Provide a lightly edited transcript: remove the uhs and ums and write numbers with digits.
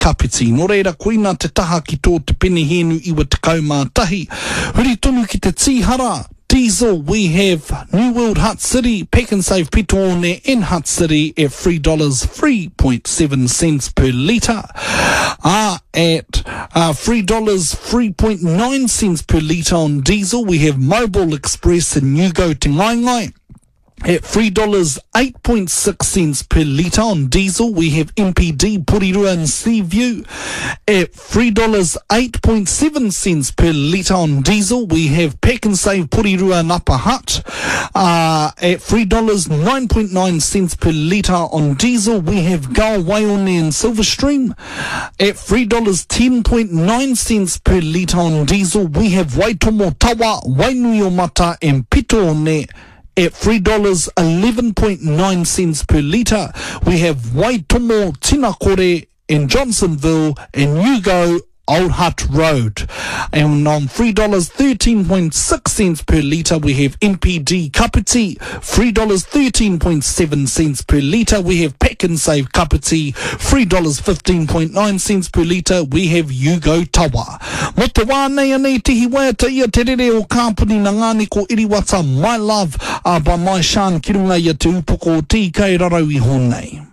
kapiti. No reira, koina te taha ki tō te pene henu iwa te kaumātahi. Huri tonu ki te tihara. Diesel, we have New World Hutt City, Pack and Save Petone in Hutt City at $3.3.7 cents per litre. At $3.3.9 cents per litre on diesel, we have Mobile Express in Newgo Te Ngaingai. At $3.8.6 cents per litre on diesel, we have MPD, Porirua and Seaview. At $3.8.7 cents per litre on diesel, we have Pack and Save Porirua and Upper Hutt. At $3.9.9 cents per litre on diesel, we have Goa Waione and Silverstream. At $3.10.9 cents per litre on diesel, we have Waitomo Tawa, Wainuiomata and Petone. At $3.11.9 cents per litre, we have Waitomo, Tinakore in Johnsonville and Newgo, Old Hutt Road. And on $3.13.6 cents per litre, we have MPD Kapiti. $3.13.7 cents per litre, we have Pack and Save Kapiti. $3.15.9 cents per litre, we have Yugo Tawa. Mo te wānei anei tihi waiata ia te rere o kāpuni na ngāne ko iriwata My Love by My Sean ki runga ia te upoko o tī kei rarau I honei.